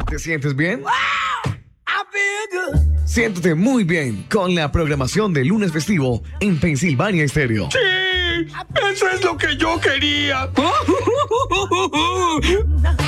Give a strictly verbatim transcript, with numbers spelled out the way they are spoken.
¿Te sientes bien? Siéntete muy bien con la programación de lunes festivo en Pensilvania Estéreo. ¡Sí! ¡Eso es lo que yo quería!